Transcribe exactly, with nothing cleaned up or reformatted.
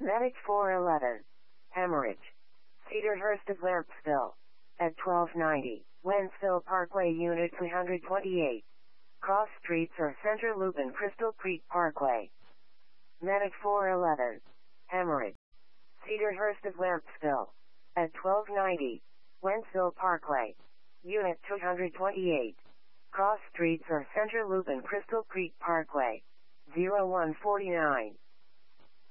Medic four eleven. Hemorrhage. Cedarhurst of Wentzville. At twelve ninety, Wentzville Parkway Unit three twenty-eight. Cross Streets or Center Loop and Crystal Creek Parkway. Medic four eleven. Hemorrhage. Cedarhurst of Wentzville. At twelve ninety, Wentzville Parkway. Unit two twenty-eight. Cross Streets or Center Loop and Crystal Creek Parkway. zero one four nine.